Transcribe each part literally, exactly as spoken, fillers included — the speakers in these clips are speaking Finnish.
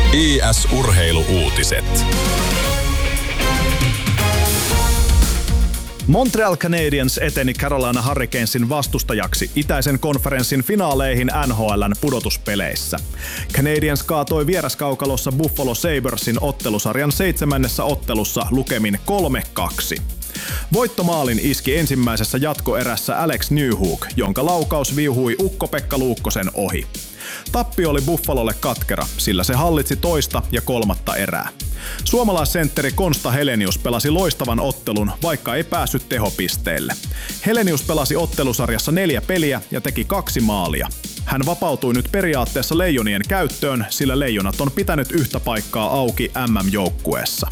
I S-urheiluuutiset. Montreal Canadiens eteni Carolina Hurricanesin vastustajaksi itäisen konferenssin finaaleihin N H L:n pudotuspeleissä. Canadiens kaatoi vieraskaukalossa Buffalo Sabresin ottelusarjan seitsemännessä ottelussa lukemin kolme kaksi. Voittomaalin iski ensimmäisessä jatkoerässä Alex Newhook, jonka laukaus viuhui Ukko-Pekka Luukkosen ohi. Tappio oli Buffalolle katkera, sillä se hallitsi toista ja kolmatta erää. Suomalaissentteri Konsta Helenius pelasi loistavan ottelun, vaikka ei päässyt tehopisteelle. Helenius pelasi ottelusarjassa neljä peliä ja teki kaksi maalia. Hän vapautui nyt periaatteessa Leijonien käyttöön, sillä Leijonat on pitänyt yhtä paikkaa auki M M-joukkueessa.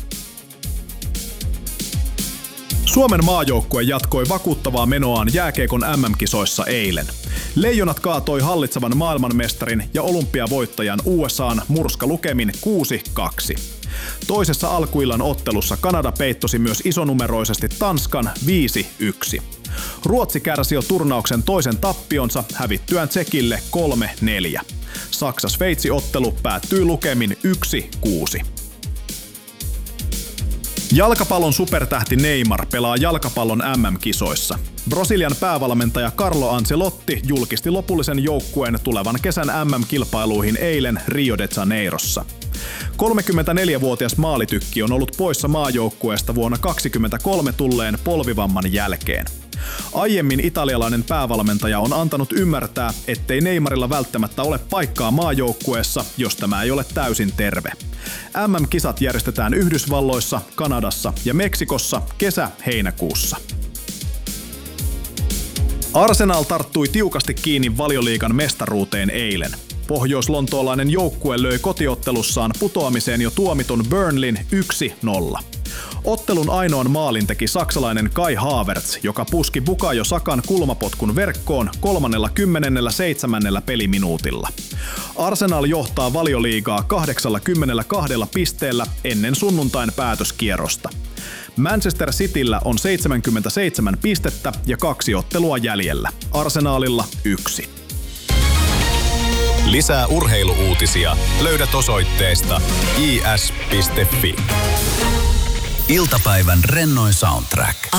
Suomen maajoukkue jatkoi vakuuttavaa menoaan jääkiekon M M-kisoissa eilen. Leijonat kaatoi hallitsevan maailmanmestarin ja olympiavoittajan U S A:n murskalukemin kuusi kaksi. Toisessa alkuillan ottelussa Kanada peittosi myös isonumeroisesti Tanskan viisi yksi. Ruotsi kärsi jo turnauksen toisen tappionsa hävittyään Tsekille kolme neljä. Saksa-Sveitsi-ottelu päättyi lukemin yksi kuusi. Jalkapallon supertähti Neymar pelaa jalkapallon M M-kisoissa. Brasilian päävalmentaja Carlo Ancelotti julkisti lopullisen joukkueen tulevan kesän M M-kilpailuihin eilen Rio de Janeirossa. kolmekymmentäneljävuotias maalitykki on ollut poissa maajoukkueesta vuonna kaksikymmentäkolme tulleen polvivamman jälkeen. Aiemmin italialainen päävalmentaja on antanut ymmärtää, ettei Neymarilla välttämättä ole paikkaa maajoukkueessa, jos tämä ei ole täysin terve. M M-kisat järjestetään Yhdysvalloissa, Kanadassa ja Meksikossa kesä-heinäkuussa. Arsenal tarttui tiukasti kiinni Valioliigan mestaruuteen eilen. Pohjois-lontoolainen joukkue löi kotiottelussaan putoamiseen jo tuomitun Burnleyn yksi nolla. Ottelun ainoan maalin teki saksalainen Kai Havertz, joka puski Bukayo Sakan kulmapotkun verkkoon kolmannellakymmenenneljännellä peliminuutilla. Arsenal johtaa Valioliigaa kahdeksankymmentäkaksi pisteellä ennen sunnuntain päätöskierrosta. Manchester Cityllä on seitsemänkymmentäseitsemän pistettä ja kaksi ottelua jäljellä. Arsenalilla yksi. Lisää urheiluuutisia löydät osoitteesta i s piste f i. Iltapäivän rennoin soundtrack.